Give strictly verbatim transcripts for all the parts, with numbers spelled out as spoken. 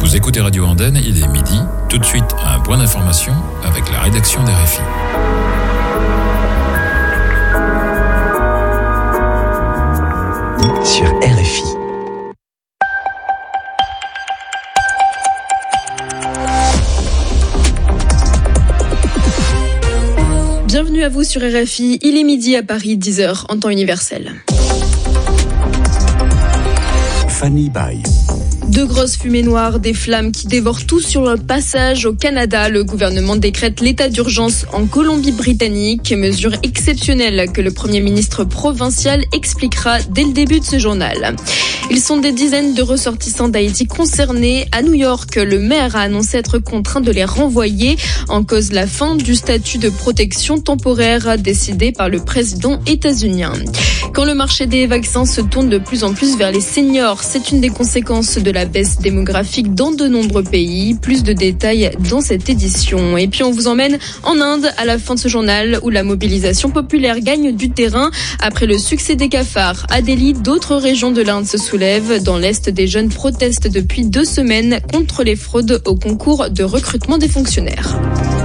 Vous écoutez Radio Andenne, il est midi. Tout de suite, un point d'information avec la rédaction d'R F I. Sur R F I. Bienvenue à vous sur R F I, il est midi à Paris, dix heures en temps universel. Fanny Baye. De grosses fumées noires, des flammes qui dévorent tout sur le passage au Canada. Le gouvernement décrète l'état d'urgence en Colombie-Britannique, mesure exceptionnelle que le Premier ministre provincial expliquera dès le début de ce journal. Ils sont des dizaines de ressortissants d'Haïti concernés. À New York, le maire a annoncé être contraint de les renvoyer. En cause la fin du statut de protection temporaire décidé par le président états-unien. Quand le marché des vaccins se tourne de plus en plus vers les seniors, c'est une des conséquences de la baisse démographique dans de nombreux pays. Plus de détails dans cette édition. Et puis on vous emmène en Inde à la fin de ce journal où la mobilisation populaire gagne du terrain. Après le succès des cafards à Delhi, d'autres régions de l'Inde se soulèvent. Dans l'Est, des jeunes protestent depuis deux semaines contre les fraudes au concours de recrutement des fonctionnaires.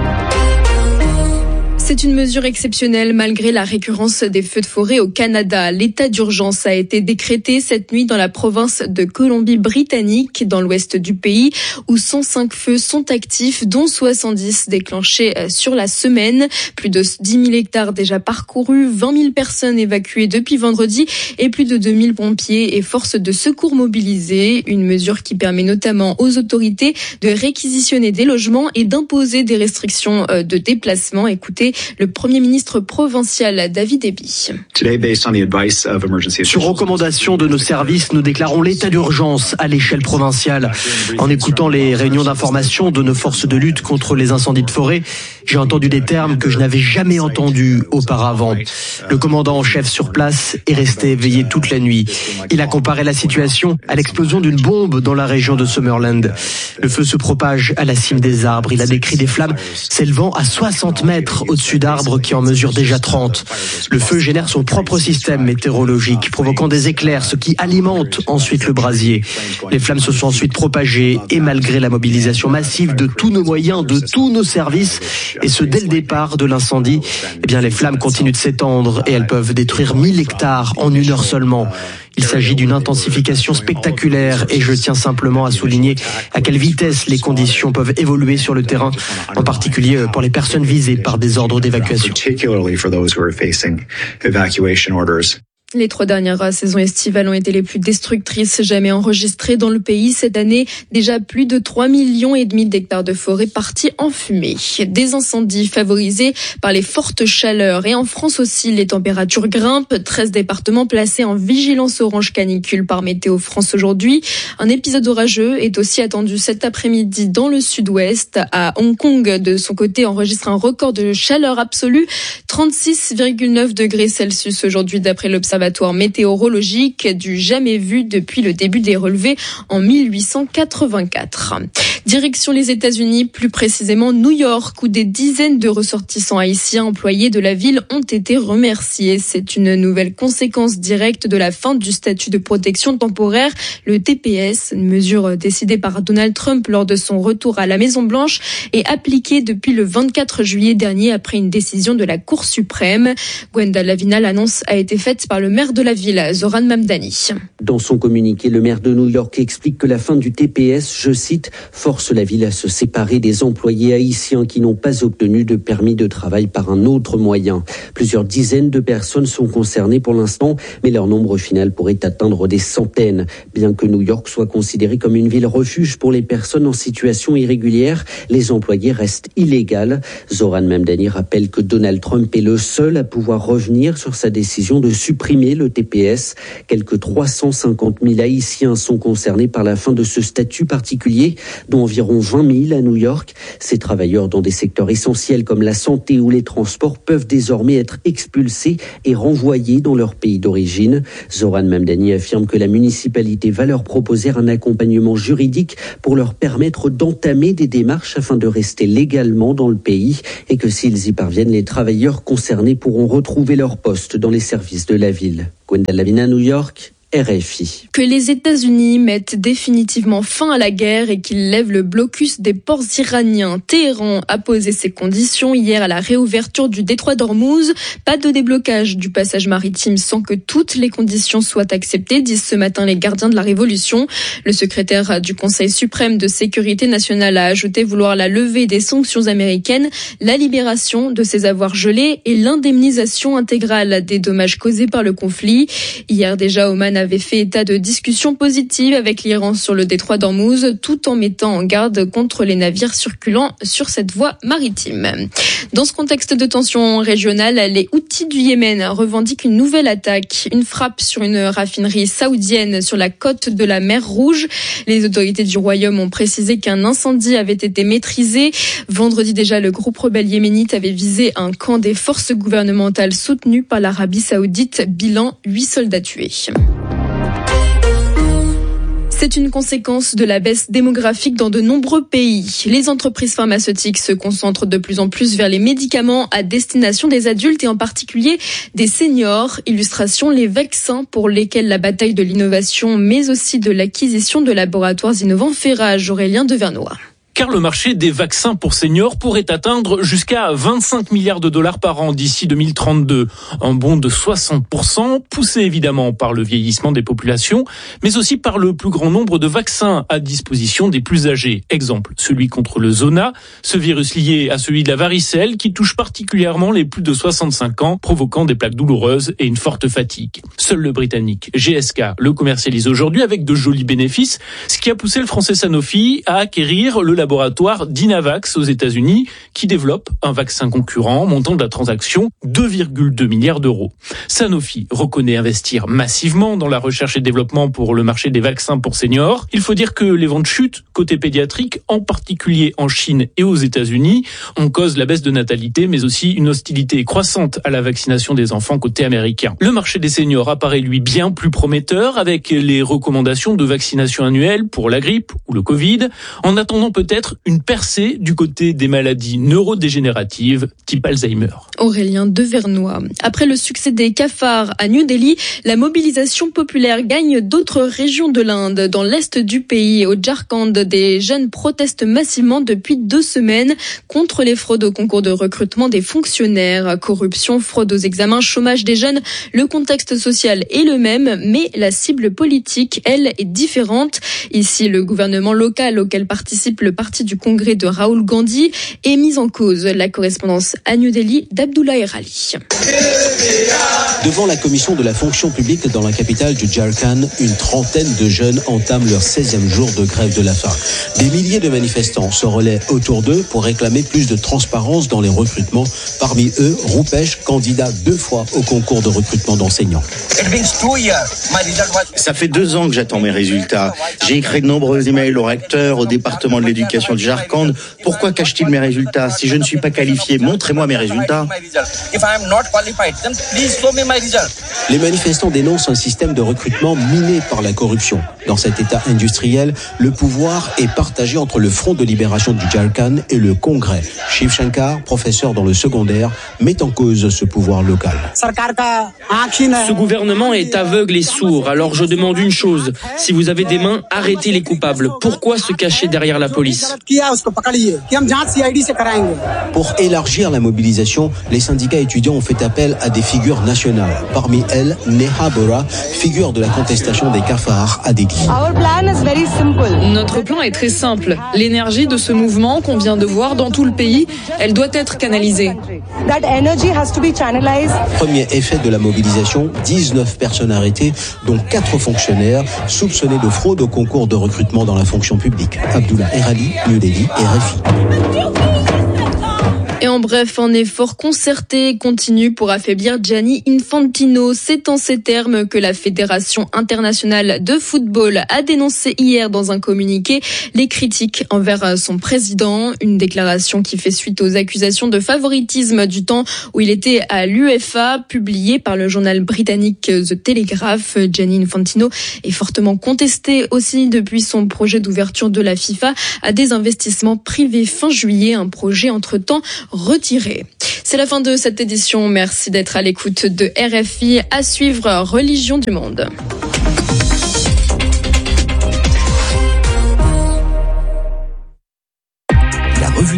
C'est une mesure exceptionnelle malgré la récurrence des feux de forêt au Canada. L'état d'urgence a été décrété cette nuit dans la province de Colombie-Britannique, dans l'ouest du pays, où cent cinq feux sont actifs, dont soixante-dix déclenchés sur la semaine. Plus de dix mille hectares déjà parcourus, vingt mille personnes évacuées depuis vendredi et plus de deux mille pompiers et forces de secours mobilisées. Une mesure qui permet notamment aux autorités de réquisitionner des logements et d'imposer des restrictions de déplacement. Écoutez le Premier ministre provincial David Eby. Sur recommandation de nos services, nous déclarons l'état d'urgence à l'échelle provinciale. En écoutant les réunions d'information de nos forces de lutte contre les incendies de forêt, j'ai entendu des termes que je n'avais jamais entendus auparavant. Le commandant en chef sur place est resté éveillé toute la nuit. Il a comparé la situation à l'explosion d'une bombe dans la région de Summerland. Le feu se propage à la cime des arbres. Il a décrit des flammes s'élevant à soixante mètres au-dessus d'arbres qui en mesurent déjà trente. Le feu génère son propre système météorologique, provoquant des éclairs, ce qui alimente ensuite le brasier. Les flammes se sont ensuite propagées et malgré la mobilisation massive de tous nos moyens, de tous nos services, et ce dès le départ de l'incendie, eh bien les flammes continuent de s'étendre et elles peuvent détruire mille hectares en une heure seulement. Il s'agit d'une intensification spectaculaire et je tiens simplement à souligner à quelle vitesse les conditions peuvent évoluer sur le terrain, en particulier pour les personnes visées par des ordres d'évacuation. Les trois dernières saisons estivales ont été les plus destructrices jamais enregistrées dans le pays. Cette année, déjà plus de trois millions et demi d'hectares de forêt partis en fumée. Des incendies favorisés par les fortes chaleurs. Et en France aussi, les températures grimpent. treize départements placés en vigilance orange canicule par Météo France aujourd'hui. Un épisode orageux est aussi attendu cet après-midi dans le sud-ouest. À Hong Kong, de son côté, enregistre un record de chaleur absolue. trente-six virgule neuf degrés Celsius aujourd'hui d'après l'observatoire météorologique, du jamais vu depuis le début des relevés en mille huit cent quatre-vingt-quatre. Direction les États-Unis, plus précisément New York, où des dizaines de ressortissants haïtiens employés de la ville ont été remerciés. C'est une nouvelle conséquence directe de la fin du statut de protection temporaire, le T P S, une mesure décidée par Donald Trump lors de son retour à la Maison-Blanche et appliquée depuis le vingt-quatre juillet dernier après une décision de la Cour suprême. Gwenda Lavina, l'annonce a été faite par le maire de la ville, Zoran Mamdani. Dans son communiqué, le maire de New York explique que la fin du T P S, je cite, force la ville à se séparer des employés haïtiens qui n'ont pas obtenu de permis de travail par un autre moyen. Plusieurs dizaines de personnes sont concernées pour l'instant, mais leur nombre final pourrait atteindre des centaines. Bien que New York soit considérée comme une ville refuge pour les personnes en situation irrégulière, les employés restent illégaux. Zoran Mamdani rappelle que Donald Trump est le seul à pouvoir revenir sur sa décision de supprimer le T P S. Quelques trois cent cinquante mille Haïtiens sont concernés par la fin de ce statut particulier, dont environ vingt mille à New York. Ces travailleurs dans des secteurs essentiels comme la santé ou les transports peuvent désormais être expulsés et renvoyés dans leur pays d'origine. Zoran Mamdani affirme que la municipalité va leur proposer un accompagnement juridique pour leur permettre d'entamer des démarches afin de rester légalement dans le pays et que s'ils y parviennent, les travailleurs concernés pourront retrouver leur poste dans les services de la ville. Gwenda Lavina, New York, R F I. Que les États-Unis mettent définitivement fin à la guerre et qu'ils lèvent le blocus des ports iraniens. Téhéran a posé ses conditions hier à la réouverture du détroit d'Ormuz. Pas de déblocage du passage maritime sans que toutes les conditions soient acceptées, disent ce matin les gardiens de la Révolution. Le secrétaire du Conseil suprême de sécurité nationale a ajouté vouloir la levée des sanctions américaines, la libération de ses avoirs gelés et l'indemnisation intégrale des dommages causés par le conflit. Hier déjà, Oman avait fait état de discussions positives avec l'Iran sur le détroit d'Ormuz, tout en mettant en garde contre les navires circulant sur cette voie maritime. Dans ce contexte de tension régionale, les Houthis du Yémen revendiquent une nouvelle attaque, une frappe sur une raffinerie saoudienne sur la côte de la mer Rouge. Les autorités du royaume ont précisé qu'un incendie avait été maîtrisé. Vendredi déjà, le groupe rebelle yéménite avait visé un camp des forces gouvernementales soutenues par l'Arabie saoudite. Bilan, huit soldats tués. C'est une conséquence de la baisse démographique dans de nombreux pays. Les entreprises pharmaceutiques se concentrent de plus en plus vers les médicaments à destination des adultes et en particulier des seniors. Illustration, les vaccins pour lesquels la bataille de l'innovation mais aussi de l'acquisition de laboratoires innovants fait rage. Aurélien Devernois. Car le marché des vaccins pour seniors pourrait atteindre jusqu'à vingt-cinq milliards de dollars par an d'ici deux mille trente-deux. Un bond de soixante pour cent, poussé évidemment par le vieillissement des populations, mais aussi par le plus grand nombre de vaccins à disposition des plus âgés. Exemple, celui contre le Zona, ce virus lié à celui de la varicelle qui touche particulièrement les plus de soixante-cinq ans, provoquant des plaques douloureuses et une forte fatigue. Seul le britannique G S K le commercialise aujourd'hui avec de jolis bénéfices, ce qui a poussé le français Sanofi à acquérir le laboratoire Dynavax aux États-Unis qui développe un vaccin concurrent montant de la transaction deux virgule deux milliards d'euros. Sanofi reconnaît investir massivement dans la recherche et développement pour le marché des vaccins pour seniors. Il faut dire que les ventes chutent côté pédiatrique, en particulier en Chine et aux États-Unis. On cause la baisse de natalité, mais aussi une hostilité croissante à la vaccination des enfants côté américain. Le marché des seniors apparaît lui bien plus prometteur avec les recommandations de vaccination annuelle pour la grippe ou le Covid, en attendant peut-être une percée du côté des maladies neurodégénératives type Alzheimer. Aurélien Devernois. Après le succès des cafards à New Delhi, la mobilisation populaire gagne d'autres régions de l'Inde. Dans l'est du pays, au Jharkhand, des jeunes protestent massivement depuis deux semaines contre les fraudes au concours de recrutement des fonctionnaires. Corruption, fraude aux examens, chômage des jeunes. Le contexte social est le même, mais la cible politique, elle, est différente. Ici, le gouvernement local auquel participe le parti du congrès de Rahul Gandhi est mise en cause. La correspondance à New Delhi d'Abdullah Erali. Devant la commission de la fonction publique dans la capitale du Jharkhand, une trentaine de jeunes entament leur seizième jour de grève de la faim. Des milliers de manifestants se relaient autour d'eux pour réclamer plus de transparence dans les recrutements. Parmi eux, Rupesh, candidat deux fois au concours de recrutement d'enseignants. Ça fait deux ans que j'attends mes résultats. J'ai écrit de nombreux emails au recteur, au département de l'éducation du Jharkhand. Pourquoi cache-t-il mes résultats? Si je ne suis pas qualifié, montrez-moi mes résultats. Les manifestants dénoncent un système de recrutement miné par la corruption. Dans cet état industriel, le pouvoir est partagé entre le Front de libération du Jharkhand et le Congrès. Shiv Shankar, professeur dans le secondaire, met en cause ce pouvoir local. Ce gouvernement est aveugle et sourd, alors je demande une chose. Si vous avez des mains, arrêtez les coupables. Pourquoi se cacher derrière la police? Pour élargir la mobilisation, les syndicats étudiants ont fait appel à des figures nationales. Parmi elles, Neha Bora, figure de la contestation des cafards à Delhi. Notre plan est très simple. L'énergie de ce mouvement qu'on vient de voir dans tout le pays, elle doit être canalisée. Premier effet de la mobilisation, dix-neuf personnes arrêtées, dont quatre fonctionnaires soupçonnés de fraude au concours de recrutement dans la fonction publique. Abdullah Erali, New Delhi, R F I. Et en bref, un effort concerté continue pour affaiblir Gianni Infantino. C'est en ces termes que la Fédération internationale de football a dénoncé hier dans un communiqué les critiques envers son président. Une déclaration qui fait suite aux accusations de favoritisme du temps où il était à l'UEFA, publiée par le journal britannique The Telegraph. Gianni Infantino est fortement contesté aussi depuis son projet d'ouverture de la FIFA à des investissements privés fin juillet, un projet entre-temps retiré. C'est la fin de cette édition. Merci d'être à l'écoute de R F I. À suivre, Religion du Monde.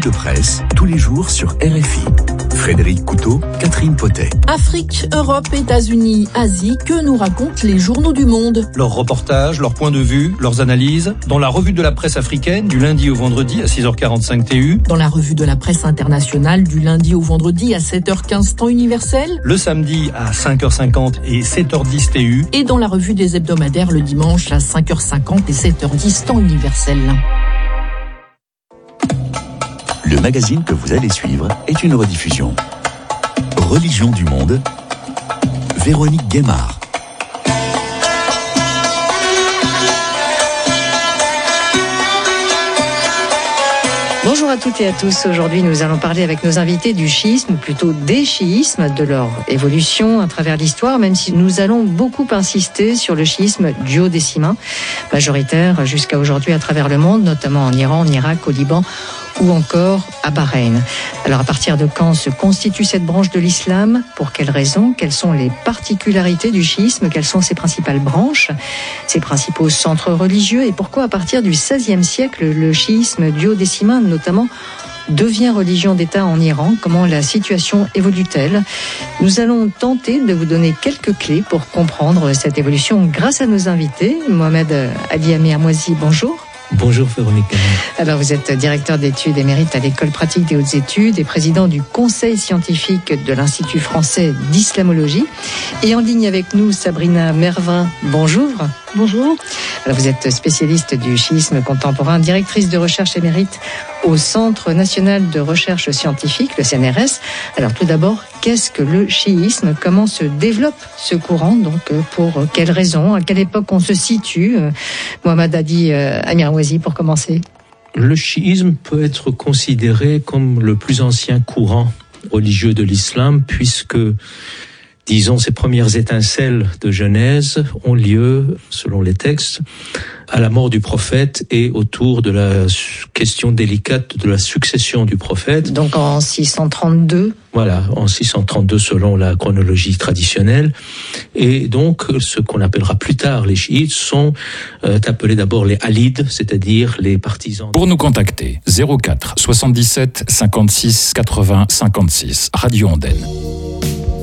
de presse, tous les jours sur R F I. Frédéric Couteau, Catherine Potet. Afrique, Europe, États-Unis, Asie, que nous racontent les journaux du monde? Leurs reportages, leurs points de vue, leurs analyses, dans la revue de la presse africaine, du lundi au vendredi à six heures quarante-cinq T U. Dans la revue de la presse internationale, du lundi au vendredi à sept heures quinze temps universel. Le samedi à cinq heures cinquante et sept heures dix T U. Et dans la revue des hebdomadaires le dimanche à cinq heures cinquante et sept heures dix temps universel. Le magazine que vous allez suivre est une rediffusion. Religion du monde, Véronique Guémard. Bonjour à toutes et à tous. Aujourd'hui, nous allons parler avec nos invités du chiisme, ou plutôt des chiismes, de leur évolution à travers l'histoire, même si nous allons beaucoup insister sur le chiisme duodécimain, majoritaire jusqu'à aujourd'hui à travers le monde, notamment en Iran, en Irak, au Liban ou encore à Bahreïn. Alors à partir de quand se constitue cette branche de l'islam? Pour quelles raisons? Quelles sont les particularités du chiisme? Quelles sont ses principales branches, ses principaux centres religieux? Et pourquoi à partir du seizième siècle, le chiisme duodécimain notamment devient religion d'État en Iran? Comment la situation évolue-t-elle? Nous allons tenter de vous donner quelques clés pour comprendre cette évolution grâce à nos invités. Mohamed Ali Amiamouazi, bonjour. Bonjour Véronique. Alors vous êtes directeur d'études émérite à l'École pratique des hautes études et président du conseil scientifique de l'Institut français d'islamologie. Et en ligne avec nous, Sabrina Mervin, bonjour. Bonjour. Alors vous êtes spécialiste du chiisme contemporain, directrice de recherche émérite au Centre national de recherche scientifique, le C N R S. Alors tout d'abord, qu'est-ce que le chiisme? Comment se développe ce courant? Donc pour quelles raisons? À quelle époque on se situe? Mohamed Ali Amiamouazi pour commencer. Le chiisme peut être considéré comme le plus ancien courant religieux de l'islam puisque, disons, ces premières étincelles de genèse ont lieu, selon les textes, à la mort du prophète et autour de la question délicate de la succession du prophète. Donc en six cent trente-deux. Voilà, en six cent trente-deux selon la chronologie traditionnelle. Et donc, ce qu'on appellera plus tard les chiites sont euh, appelés d'abord les alides, c'est-à-dire les partisans. Pour nous contacter, zéro quatre soixante-dix-sept cinquante-six quatre-vingts cinquante-six, Radio Andenne.